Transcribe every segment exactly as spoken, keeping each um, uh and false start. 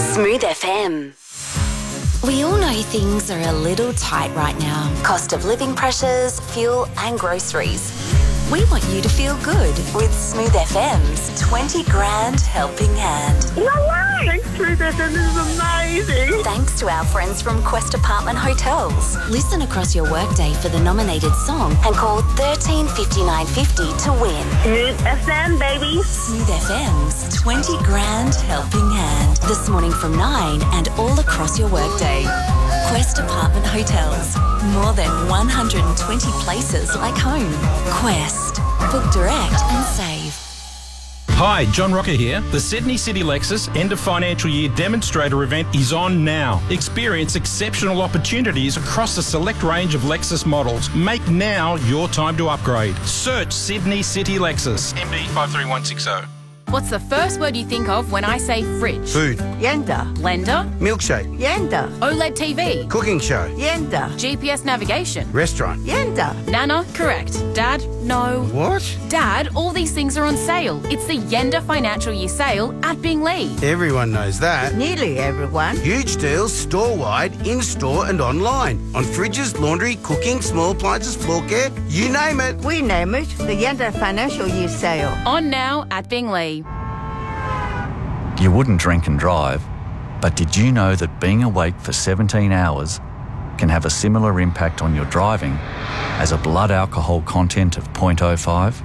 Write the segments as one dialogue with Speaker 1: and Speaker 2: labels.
Speaker 1: Smooth F M. We all know things are a little tight right now. Cost of living pressures, fuel and groceries. We want you to feel good with Smooth F M's twenty grand helping hand.
Speaker 2: No way! Thanks, Smooth F M, this is amazing.
Speaker 1: Thanks to our friends from Quest Apartment Hotels. Listen across your workday for the nominated song and call thirteen fifty-nine fifty to win.
Speaker 2: Smooth F M, baby.
Speaker 1: Smooth F M's twenty grand helping hand. This morning from nine and all across your workday. Quest Apartment Hotels. More than one hundred twenty places like home. Quest. Book direct and save.
Speaker 3: Hi, John Rocker here. The Sydney City Lexus End of Financial Year Demonstrator event is on now. Experience exceptional opportunities across a select range of Lexus models. Make now your time to upgrade. Search Sydney City Lexus. M B five three one six zero.
Speaker 4: What's the first word you think of when I say fridge?
Speaker 5: Food.
Speaker 6: Yenda.
Speaker 4: Blender?
Speaker 5: Milkshake.
Speaker 6: Yenda.
Speaker 4: OLED T V?
Speaker 5: Cooking show.
Speaker 6: Yenda.
Speaker 4: G P S navigation?
Speaker 5: Restaurant.
Speaker 6: Yenda.
Speaker 4: Nana? Correct. Dad? No.
Speaker 5: What?
Speaker 4: Dad, all these things are on sale. It's the Yenda Financial Year Sale at Binglee.
Speaker 5: Everyone knows that.
Speaker 6: Nearly everyone.
Speaker 5: Huge deals store-wide, in-store and online. On fridges, laundry, cooking, small appliances, floor care, you name it.
Speaker 6: We name it the Yenda Financial Year Sale.
Speaker 4: On now at Binglee.
Speaker 7: You wouldn't drink and drive, but did you know that being awake for seventeen hours can have a similar impact on your driving as a blood alcohol content of zero point zero five?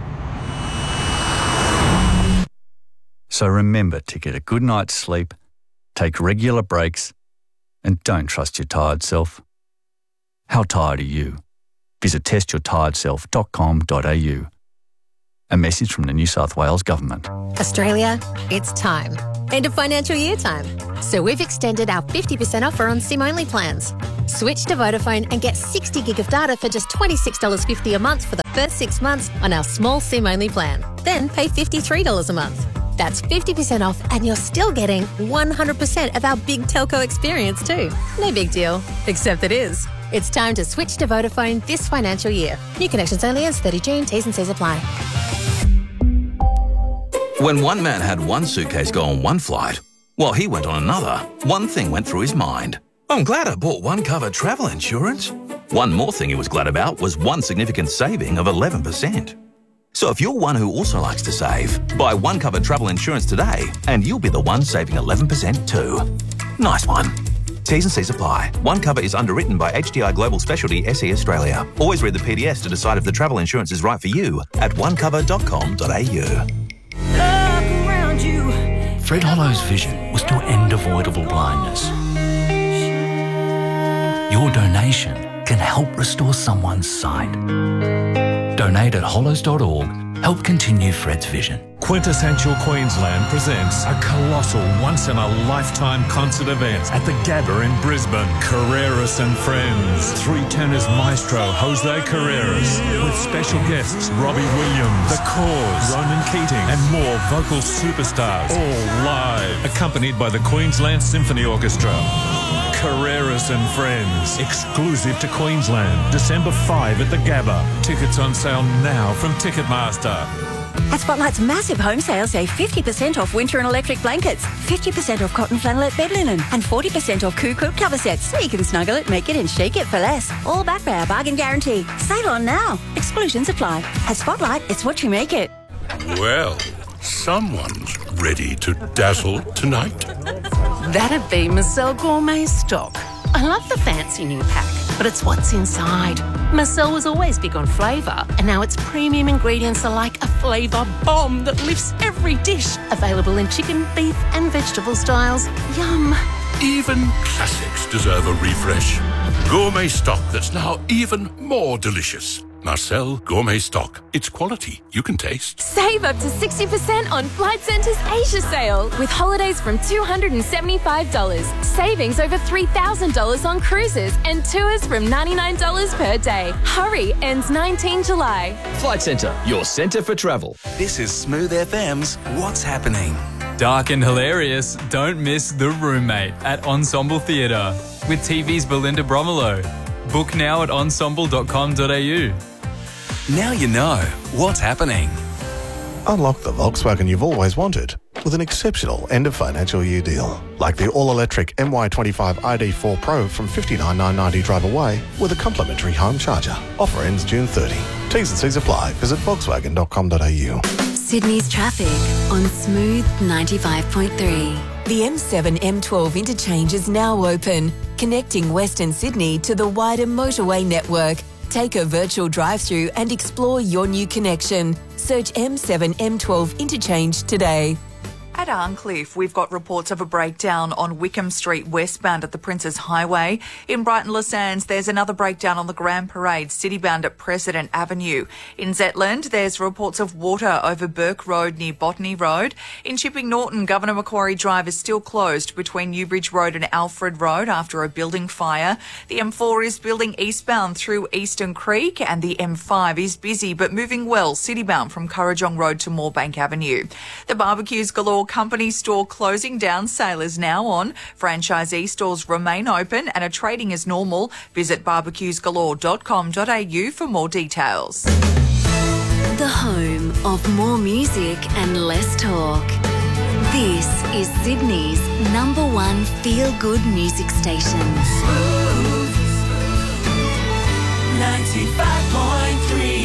Speaker 7: So remember to get a good night's sleep, take regular breaks, and don't trust your tired self. How tired are you? Visit test your tired self dot com dot a u. A message from the New South Wales Government.
Speaker 8: Australia, it's time. End of financial year time. So we've extended our fifty percent offer on SIM-only plans. Switch to Vodafone and get sixty gig of data for just twenty-six dollars fifty a month for the first six months on our small SIM-only plan. Then pay fifty-three dollars a month. That's fifty percent off and you're still getting one hundred percent of our big telco experience too. No big deal, except it is. It's time to switch to Vodafone this financial year. New connections only as thirty June. T's and C's apply.
Speaker 9: When one man had one suitcase go on one flight, while he went on another, one thing went through his mind. I'm glad I bought One Cover travel insurance. One more thing he was glad about was one significant saving of eleven percent. So if you're one who also likes to save, buy One Cover travel insurance today and you'll be the one saving eleven percent too. Nice one. T's and C's apply. One Cover is underwritten by H D I Global Specialty S E Australia. Always read the P D S to decide if the travel insurance is right for you at one cover dot com dot a u.
Speaker 10: Fred Hollow's vision was to end avoidable blindness. Your donation can help restore someone's sight. Donate at hollows dot org. Help continue Fred's vision.
Speaker 11: Quintessential Queensland presents a colossal once-in-a-lifetime concert event at the Gabba in Brisbane. Carreras and Friends. Three tenors maestro Jose Carreras with special guests Robbie Williams, The Cause, Ronan Keating and more vocal superstars, all live, accompanied by the Queensland Symphony Orchestra. Carreras and Friends, exclusive to Queensland, December fifth at the Gabba. Tickets on sale now from Ticketmaster.
Speaker 12: At Spotlight's massive home sale, save fifty percent off winter and electric blankets, fifty percent off cotton flannelette bed linen, and forty percent off Coo quilt cover sets, so you can snuggle it, make it, and shake it for less. All backed by our bargain guarantee. Save on now. Exclusions apply. At Spotlight, it's what you make it.
Speaker 13: Well, someone's ready to dazzle tonight.
Speaker 14: That'd be Marcel Gourmet Stock. I love the fancy new pack, but it's what's inside. Marcel was always big on flavour, and now its premium ingredients are like a flavour bomb that lifts every dish. Available in chicken, beef and vegetable styles. Yum.
Speaker 13: Even classics deserve a refresh. Gourmet Stock that's now even more delicious. Marcel Gourmet Stock. It's quality you can taste.
Speaker 15: Save up to sixty percent on Flight Centre's Asia sale with holidays from two hundred seventy-five dollars. Savings over three thousand dollars on cruises and tours from ninety-nine dollars per day. Hurry, ends nineteenth July.
Speaker 16: Flight Centre, your centre for travel.
Speaker 17: This is Smooth F M's What's Happening.
Speaker 18: Dark and hilarious, don't miss The Roommate at Ensemble Theatre with T V's Belinda Bromelo. Book now at ensemble dot com dot a u.
Speaker 17: Now you know what's happening.
Speaker 19: Unlock the Volkswagen you've always wanted. with an exceptional end of financial year deal. Like the all-electric M Y twenty-five I D four Pro from fifty-nine thousand nine hundred ninety drive away with a complimentary home charger. Offer ends June thirtieth. T's and C's apply. Visit volkswagen dot com dot a u.
Speaker 1: Sydney's traffic on Smooth ninety-five point three. The M seven M twelve interchange is now open, connecting Western Sydney to the wider motorway network. Take a virtual drive-through and explore your new connection. Search M seven M twelve interchange today.
Speaker 20: At Arncliffe, we've got reports of a breakdown on Wickham Street westbound at the Princes Highway. In Brighton-Le Sands, there's another breakdown on the Grand Parade citybound at President Avenue. In Zetland, there's reports of water over Burke Road near Botany Road. In Chipping Norton, Governor Macquarie Drive is still closed between Newbridge Road and Alfred Road after a building fire. The M four is building eastbound through Eastern Creek, and the M five is busy but moving well citybound from Currajong Road to Moorebank Avenue. The Barbecues Galore Company store closing down. Sale is now on. Franchisee stores remain open and are trading as normal. Visit barbecues galore dot com dot a u for more details.
Speaker 1: The home of more music and less talk. This is Sydney's number one feel-good music station.
Speaker 21: Smooth ninety-five point three.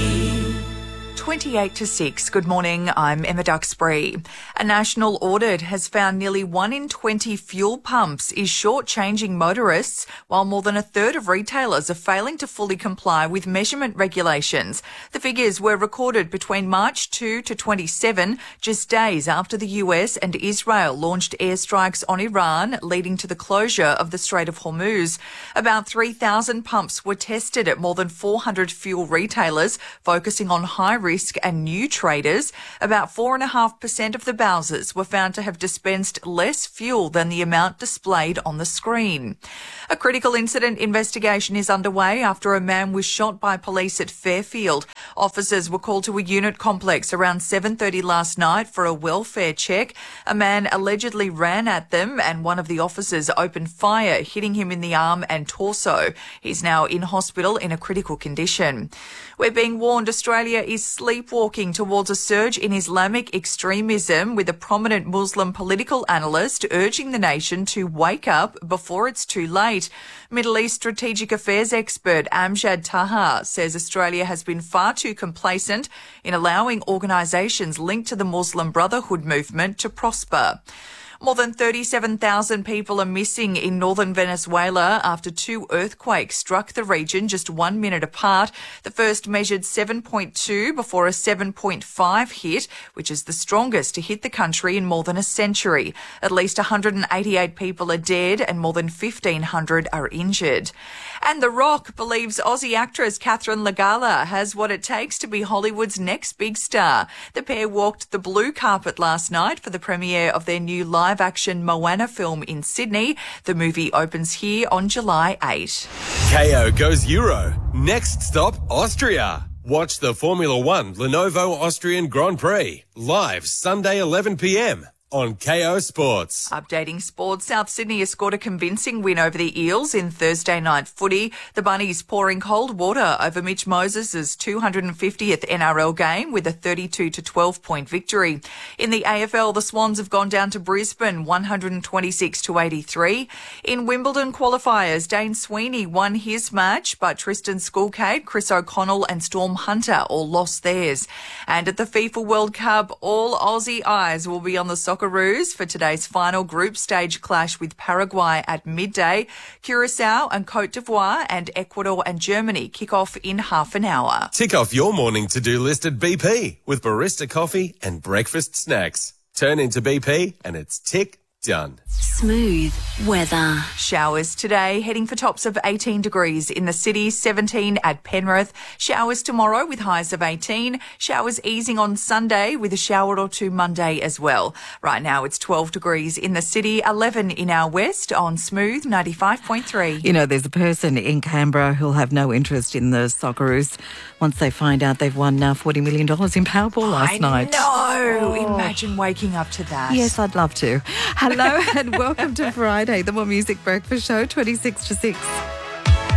Speaker 20: twenty-eight to six. Good morning, I'm Emma Duxbury. A national audit has found nearly one in twenty fuel pumps is shortchanging motorists, while more than a third of retailers are failing to fully comply with measurement regulations. The figures were recorded between March second to twenty-seven, just days after the U S and Israel launched airstrikes on Iran, leading to the closure of the Strait of Hormuz. About three thousand pumps were tested at more than four hundred fuel retailers, focusing on high-risk and new traders. About four point five percent of the Bowsers were found to have dispensed less fuel than the amount displayed on the screen. A critical incident investigation is underway after a man was shot by police at Fairfield. Officers were called to a unit complex around seven thirty last night for a welfare check. A man allegedly ran at them and one of the officers opened fire, hitting him in the arm and torso. He's now in hospital in a critical condition. We're being warned Australia is sleepwalking towards a surge in Islamic extremism, with a prominent Muslim political analyst urging the nation to wake up before it's too late. Middle East strategic affairs expert Amjad Taha says Australia has been far too complacent in allowing organisations linked to the Muslim Brotherhood movement to prosper. More than thirty-seven thousand people are missing in northern Venezuela after two earthquakes struck the region just one minute apart. The first measured seven point two before a seven point five hit, which is the strongest to hit the country in more than a century. At least one hundred eighty-eight people are dead and more than fifteen hundred are injured. And The Rock believes Aussie actress Catherine Legala has what it takes to be Hollywood's next big star. The pair walked the blue carpet last night for the premiere of their new live live-action Moana film in Sydney. The movie opens here on July eighth.
Speaker 22: K O goes Euro. Next stop, Austria. Watch the Formula One Lenovo Austrian Grand Prix live Sunday eleven p m on K O Sports.
Speaker 20: Updating sports, South Sydney has scored a convincing win over the Eels in Thursday night footy. The Bunnies pouring cold water over Mitch Moses' two hundred fiftieth N R L game with a thirty-two to twelve point victory. In the A F L, the Swans have gone down to Brisbane one hundred twenty-six to eighty-three. In Wimbledon qualifiers, Dane Sweeney won his match, but Tristan Skulcade, Chris O'Connell and Storm Hunter all lost theirs. And at the FIFA World Cup, all Aussie eyes will be on the soccer for today's final group stage clash with Paraguay at midday. Curacao and Cote d'Ivoire and Ecuador and Germany kick off in half an hour.
Speaker 22: Tick off your morning to-do list at B P with barista coffee and breakfast snacks. Turn into B P and it's tick done.
Speaker 1: Smooth weather.
Speaker 20: Showers today, heading for tops of eighteen degrees in the city, seventeen at Penrith. Showers tomorrow with highs of eighteen. Showers easing on Sunday with a shower or two Monday as well. Right now it's twelve degrees in the city, eleven in our west on Smooth ninety-five point three.
Speaker 23: You know, there's a person in Canberra who'll have no interest in the Socceroos once they find out they've won uh, forty million dollars in Powerball last
Speaker 20: I
Speaker 23: night.
Speaker 20: know.
Speaker 23: Oh.
Speaker 20: Imagine waking up to that.
Speaker 23: Yes, I'd love to. Hello and welcome to Friday, the More Music Breakfast Show, twenty-six to six.